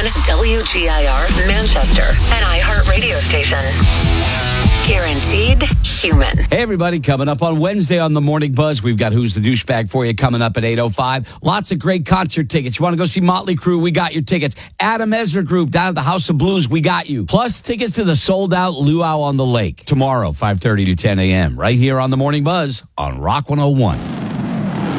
101 WGIR Manchester, an iHeart radio station. Guaranteed human. Hey, everybody, coming up on Wednesday on the Morning Buzz, we've got Who's the Douchebag for you coming up at 8:05. Lots of great concert tickets. You want to go see Motley Crue? We got your tickets. Adam Ezra Group down at the House of Blues, we got you. Plus tickets to the sold-out Luau on the Lake tomorrow, 5:30 to 10 a.m. right here on the Morning Buzz on Rock 101.